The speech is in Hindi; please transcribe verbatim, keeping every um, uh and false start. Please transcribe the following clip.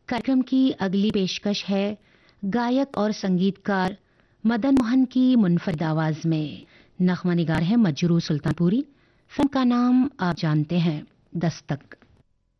कार्यक्रम की अगली पेशकश है गायक और संगीतकार मदन मोहन की मुनफरिद आवाज में। नगमा निगार है मजरू सुल्तानपुरी। फिल्म का नाम आप जानते हैं, दस्तक।